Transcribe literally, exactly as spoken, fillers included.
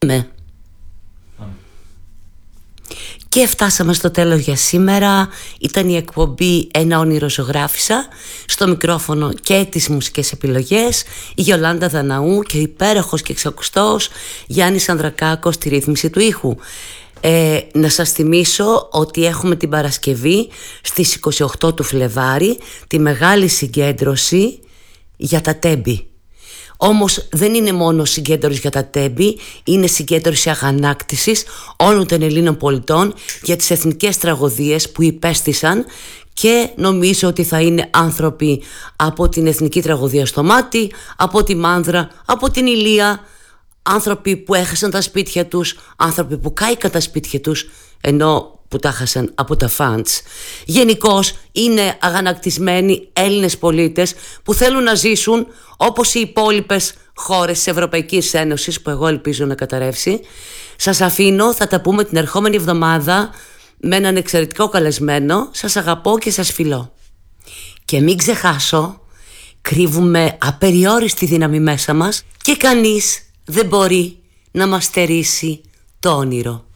Με. Και φτάσαμε στο τέλος για σήμερα. Ήταν η εκπομπή Ένα όνειρο ζωγράφισα. Στο μικρόφωνο και τις μουσικές επιλογές η Γιολάντα Δαναού και ο υπέροχος και εξακουστός Γιάννης Ανδρακάκος στη ρύθμιση του ήχου. Ε, να σας θυμίσω ότι έχουμε την Παρασκευή στις είκοσι οκτώ του Φλεβάρι τη μεγάλη συγκέντρωση για τα τέμπη. Όμως δεν είναι μόνο συγκέντρωση για τα τέμπη, είναι συγκέντρωση αγανάκτησης όλων των Ελλήνων πολιτών για τις εθνικές τραγωδίες που υπέστησαν, και νομίζω ότι θα είναι άνθρωποι από την εθνική τραγωδία στο Μάτι, από τη Μάνδρα, από την Ηλία, άνθρωποι που έχασαν τα σπίτια τους, άνθρωποι που κάηκαν τα σπίτια τους ενώ που τα χάσαν από τα φαντς. Γενικώς είναι αγανακτισμένοι Έλληνες πολίτες που θέλουν να ζήσουν όπως οι υπόλοιπες χώρες της Ευρωπαϊκής Ένωσης, που εγώ ελπίζω να καταρρεύσει. Σας αφήνω, θα τα πούμε την ερχόμενη εβδομάδα με έναν εξαιρετικό καλεσμένο. Σας αγαπώ και σας φιλώ. Και μην ξεχάσω, κρύβουμε απεριόριστη δύναμη μέσα μας και κανείς δεν μπορεί να μας στερήσει το όνειρο.